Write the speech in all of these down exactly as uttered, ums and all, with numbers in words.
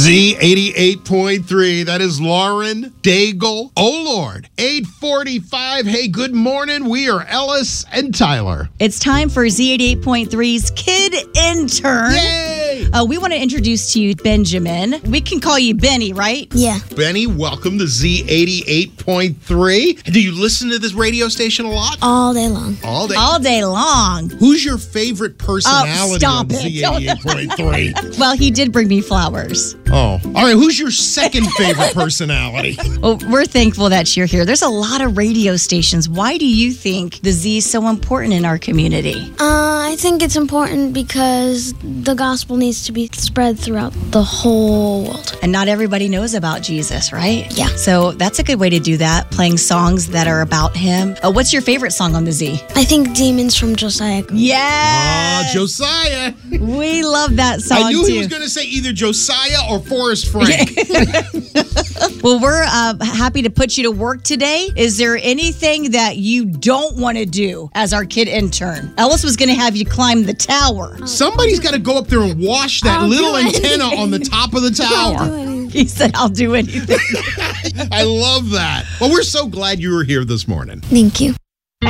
Z eighty-eight point three. That is Lauren Daigle. Oh, Lord. eight forty-five. Hey, good morning. We are Ellis and Tyler. It's time for Z eighty-eight point three's Kid Intern. Yay! Uh, we want to introduce to you Benjamin. We can call you Benny, right? Yeah. Benny, welcome to Z eighty-eight point three. Do you listen to this radio station a lot? All day long. All day. All day long. Who's your favorite personality stop on it. Z eighty-eight point three? Well, he did bring me flowers. Oh. All right, who's your second favorite personality? Well, we're thankful that you're here. There's a lot of radio stations. Why do you think the Z is so important in our community? Uh, I think it's important because the gospel needs to be spread throughout the whole world. And not everybody knows about Jesus, right? Yeah. So that's a good way to do that, playing songs that are about him. Uh, what's your favorite song on the Z? I think Demons from Josiah. Yeah. Ah, Josiah. We love that song, I knew too. he was going to say either Josiah or Forrest Frank. Well, we're uh, happy to put you to work today. Is there anything that you don't want to do as our kid intern? Ellis was going to have you climb the tower. Somebody's got to go up there and wash that I'll little do it. antenna on the top of the I'll do tower. anything. He said, I'll do anything. I love that. Well, we're so glad you were here this morning. Thank you.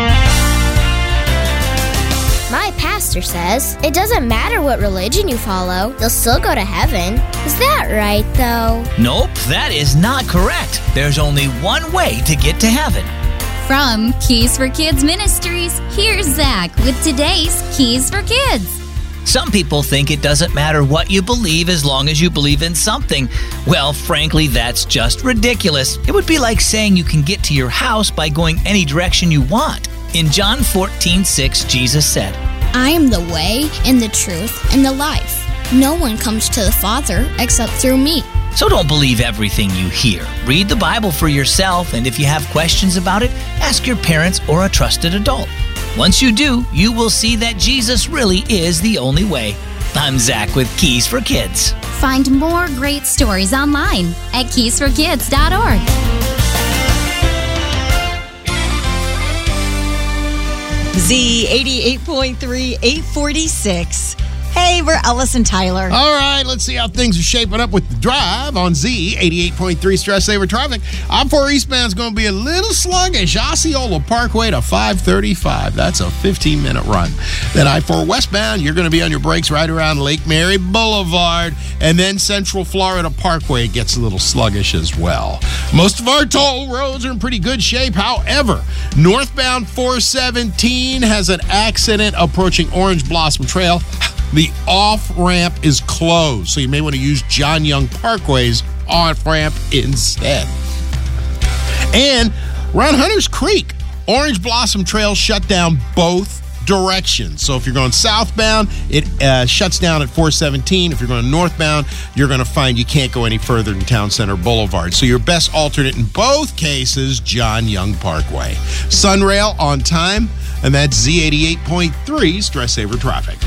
My pastor says it doesn't matter what religion you follow, you'll still go to heaven. Is that right, though? Nope, that is not correct. There's only one way to get to heaven. From Keys for Kids Ministries, here's Zach with today's Keys for Kids. Some people think it doesn't matter what you believe as long as you believe in something. Well, frankly, that's just ridiculous. It would be like saying you can get to your house by going any direction you want. In John fourteen six, Jesus said, I am the way and the truth and the life. No one comes to the Father except through me. So don't believe everything you hear. Read the Bible for yourself, and if you have questions about it, ask your parents or a trusted adult. Once you do, you will see that Jesus really is the only way. I'm Zach with Keys for Kids. Find more great stories online at keys for kids dot org. Z eighty-eight point three, eight forty-six. Hey, we're Ellis and Tyler. All right, let's see how things are shaping up with the drive on Z eighty-eight point three Stress Saver Traffic. I four eastbound is going to be a little sluggish. Osceola Parkway to five thirty-five. That's a fifteen-minute run. Then I four westbound, you're going to be on your brakes right around Lake Mary Boulevard. And then Central Florida Parkway gets a little sluggish as well. Most of our toll roads are in pretty good shape. However, northbound four seventeen has an accident approaching Orange Blossom Trail. The off-ramp is closed, so you may want to use John Young Parkway's off-ramp instead. And around Hunters Creek, Orange Blossom Trail shut down both directions. So if you're going southbound, it uh, shuts down at four seventeen. If you're going northbound, you're going to find you can't go any further than Town Center Boulevard. So your best alternate in both cases, John Young Parkway. Sunrail on time, and that's Z eighty-eight point three Stress Saver Traffic.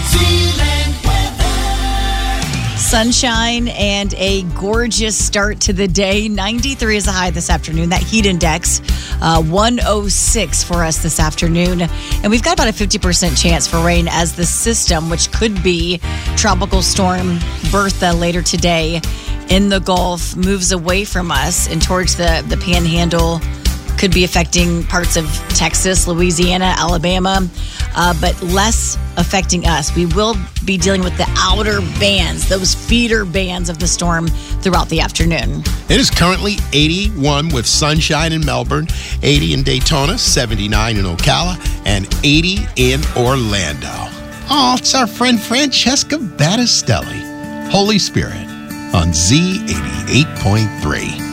Sunshine and a gorgeous start to the day. ninety-three is a high this afternoon. That heat index, uh, one oh six for us this afternoon. And we've got about a fifty percent chance for rain as the system, which could be Tropical Storm Bertha later today in the Gulf, moves away from us and towards the, the Panhandle. Could be affecting parts of Texas, Louisiana, Alabama, uh, but less affecting us. We will be dealing with the outer bands, those feeder bands of the storm throughout the afternoon. It is currently eighty-one with sunshine in Melbourne, eighty in Daytona, seventy-nine in Ocala, and eighty in Orlando. Oh, it's our friend Francesca Battistelli. Holy Spirit on Z eighty-eight point three.